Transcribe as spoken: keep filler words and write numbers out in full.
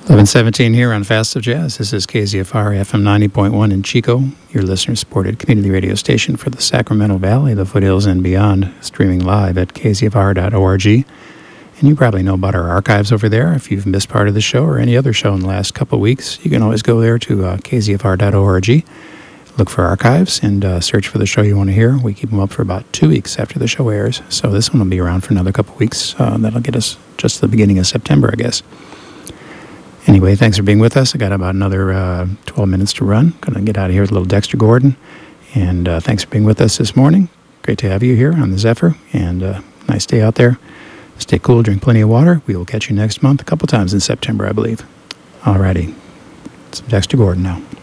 eleven seventeen here on Fast of Jazz. This is K Z F R F M ninety point one in Chico, your listener-supported community radio station for the Sacramento Valley, the foothills, and beyond, streaming live at k z f r dot org. And you probably know about our archives over there. If you've missed part of the show or any other show in the last couple of weeks, you can always go there to uh, k z f r dot org, look for archives, and uh, search for the show you want to hear. We keep them up for about two weeks after the show airs, so this one will be around for another couple of weeks. Uh, that'll get us just the beginning of September, I guess. Anyway, thanks for being with us. I got about another uh, twelve minutes to run. Going to get out of here with a little Dexter Gordon. And uh, thanks for being with us this morning. Great to have you here on the Zephyr. And uh, nice day out there. Stay cool, drink plenty of water. We will catch you next month, a couple times in September, I believe. All righty. Some Dexter Gordon now.